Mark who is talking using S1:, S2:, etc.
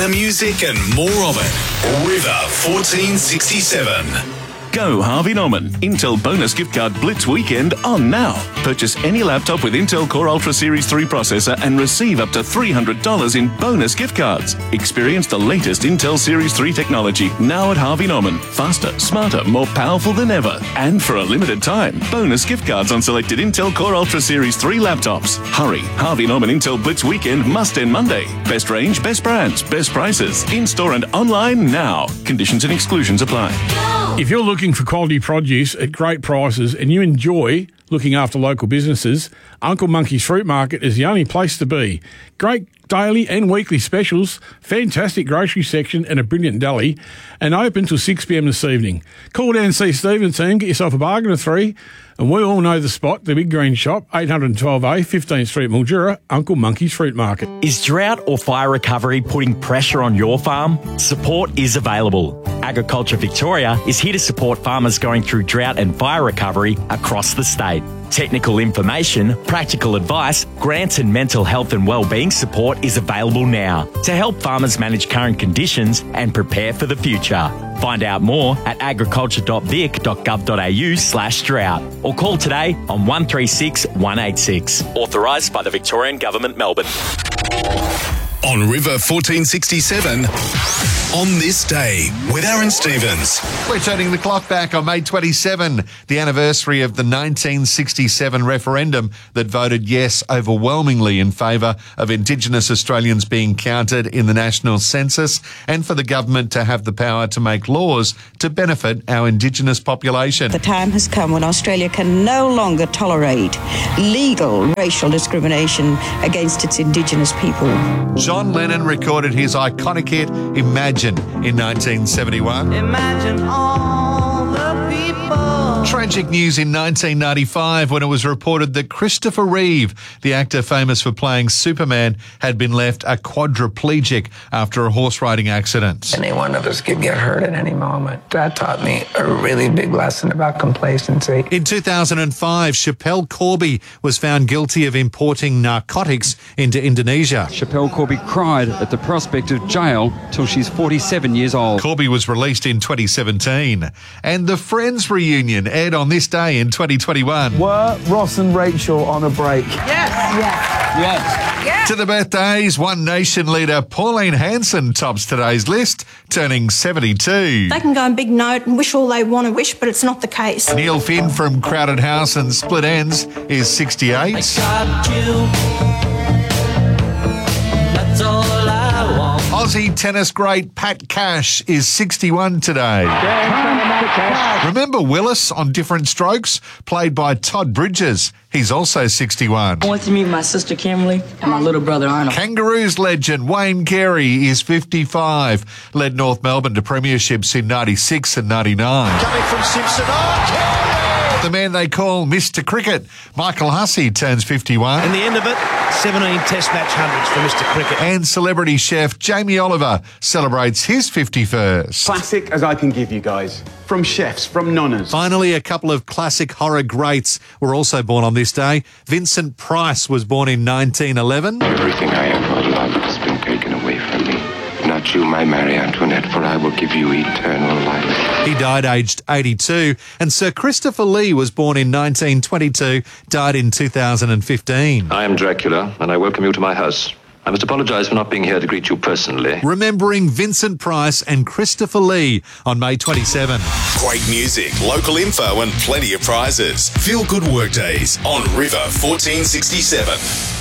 S1: Better music and more of it. River 1467.
S2: Go Harvey Norman. Intel bonus gift card Blitz weekend on now. Purchase any laptop with Intel Core Ultra Series 3 processor and receive up to $300 in bonus gift cards. Experience the latest Intel Series 3 technology now at Harvey Norman. Faster, smarter, more powerful than ever. And for a limited time, bonus gift cards on selected Intel Core Ultra Series 3 laptops. Hurry. Harvey Norman Intel Blitz weekend must end Monday. Best range, best brands, best prices. In-store and online now. Conditions and exclusions apply.
S3: If you're looking for quality produce at great prices and you enjoy looking after local businesses, Uncle Monkey's Fruit Market is the only place to be. Great daily and weekly specials, fantastic grocery section and a brilliant deli, and open till 6 p.m. this evening. Call down and see Steve and the team, get yourself a bargain of 3, and we all know the spot, the Big Green Shop, 812A, 15th Street, Mildura, Uncle Monkey's Fruit Market.
S4: Is drought or fire recovery putting pressure on your farm? Support is available. Agriculture Victoria is here to support farmers going through drought and fire recovery across the state. Technical information, practical advice, grants and mental health and wellbeing support is available now to help farmers manage current conditions and prepare for the future. Find out more at agriculture.vic.gov.au/drought or call today on 136 186. Authorised by the Victorian Government, Melbourne.
S1: On River 1467, on this day with Aaron Stevens.
S5: We're turning the clock back on May 27, the anniversary of the 1967 referendum that voted yes overwhelmingly in favour of Indigenous Australians being counted in the national census and for the government to have the power to make laws to benefit our Indigenous population.
S6: The time has come when Australia can no longer tolerate legal racial discrimination against its Indigenous people.
S5: John Lennon recorded his iconic hit Imagine in 1971.
S7: Imagine all the people.
S5: Tragic news in 1995 when it was reported that Christopher Reeve, the actor famous for playing Superman, had been left a quadriplegic after a horse riding accident.
S8: Any one of us could get hurt at any moment. That taught me a really big lesson about complacency.
S5: In 2005, Schapelle Corby was found guilty of importing narcotics into Indonesia.
S9: Schapelle Corby cried at the prospect of jail till she's 47 years old.
S5: Corby was released in 2017. And the Friends reunion aired on this day in 2021.
S10: Were Ross and Rachel on a break?
S7: Yes.
S5: To the birthdays, One Nation leader Pauline Hanson tops today's list, turning 72.
S11: They can go on big note and wish all they want to wish, but it's not the case.
S5: Neil Finn from Crowded House and Split Ends is 68.
S7: I got you. That's all I want.
S5: Aussie tennis great Pat Cash is 61 today. Remember Willis on Different Strokes, played by Todd Bridges? He's also 61.
S12: I want to meet my sister Kimberly and my little brother Arnold.
S5: Kangaroos legend Wayne Carey is 55. Led North Melbourne to premierships in 96 and 99.
S13: Coming from Simpson,
S5: The man they call Mr. Cricket, Michael Hussey, turns 51.
S13: And the end of it, 17 Test match hundreds for Mr. Cricket.
S5: And celebrity chef Jamie Oliver celebrates his 51st.
S14: Classic as I can give you guys. From chefs, from nonnas.
S5: Finally, a couple of classic horror greats were also born on this day. Vincent Price was born in 1911.
S15: Everything I ever loved has been taken away from me. Not you, my Marie Antoinette, for I will give you eternal life.
S5: He died aged 82. And Sir Christopher Lee was born in 1922, died in 2015.
S16: I am Dracula, and I welcome you to my house. I must apologise for not being here to greet you personally.
S5: Remembering Vincent Price and Christopher Lee on May 27.
S1: Great music, local info and plenty of prizes. Feel good workdays on River 1467.